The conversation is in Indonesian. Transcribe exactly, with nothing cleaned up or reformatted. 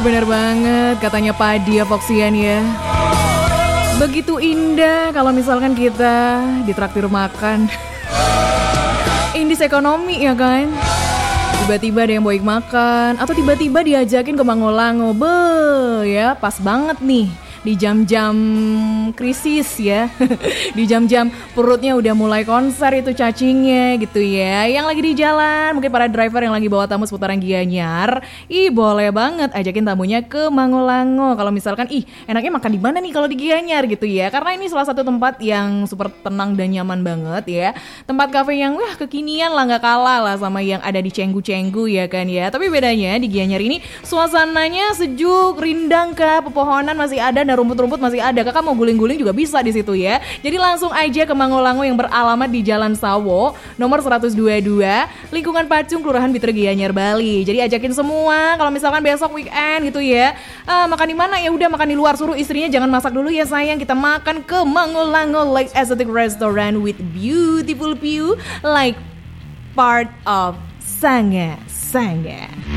benar banget katanya Pak Dia Foxian ya. Begitu indah kalau misalkan kita ditraktir makan. Indis ekonomi ya kan. Tiba-tiba ada yang baik makan atau tiba-tiba diajakin ke Mangolango. Be ya, pas banget nih di jam-jam krisis ya. Di jam-jam perutnya udah mulai konser itu cacingnya gitu ya. Yang lagi di jalan, mungkin para driver yang lagi bawa tamu seputaran Gianyar, ih boleh banget ajakin tamunya ke Mangolango. Kalau misalkan ih enaknya makan di mana nih kalau di Gianyar gitu ya. Karena ini salah satu tempat yang super tenang dan nyaman banget ya. Tempat kafe yang wah kekinian lah, nggak kalah lah sama yang ada di Cenggu-Cenggu ya kan ya. Tapi bedanya di Gianyar ini suasananya sejuk, rindang kah, pepohonan masih ada dan rumput-rumput masih ada. Kakak mau guling-guling juga bisa di situ ya. Jadi langsung aja ke Mangolango yang beralamat di Jalan Sawo nomor seratus dua puluh dua, lingkungan Pacung, Kelurahan Bitr, Gianyar, Bali. Jadi ajakin semua kalau misalkan besok weekend gitu ya. Ah, makan di mana? Ya udah makan di luar, suruh istrinya jangan masak dulu ya sayang. Kita makan ke Mangolango Lake Aesthetic Restaurant with beautiful view like part of Sanga Sanga.